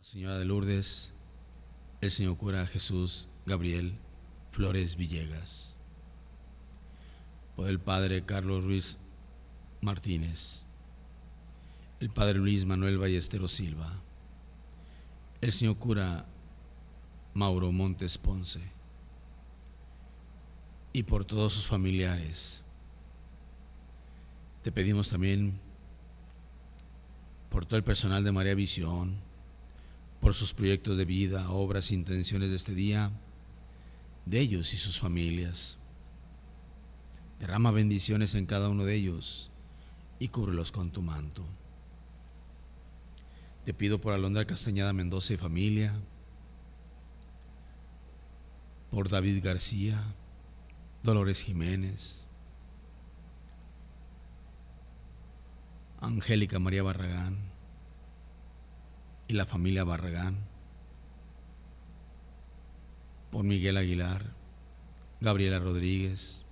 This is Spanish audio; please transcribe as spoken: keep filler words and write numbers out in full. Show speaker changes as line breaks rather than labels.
Señora de Lourdes, el señor cura Jesús Gabriel Flores Villegas, por el padre Carlos Ruiz Martínez, el padre Luis Manuel Ballesteros Silva, el señor cura Mauro Montes Ponce, y por todos sus familiares. Te pedimos también por todo el personal de María Visión, por sus proyectos de vida, obras e intenciones de este día, de ellos y sus familias. Derrama bendiciones en cada uno de ellos y cúbrelos con tu manto. Te pido por Alondra Castañeda Mendoza y familia, por David García, Dolores Jiménez, Angélica María Barragán y la familia Barragán, por Miguel Aguilar, Gabriela Rodríguez,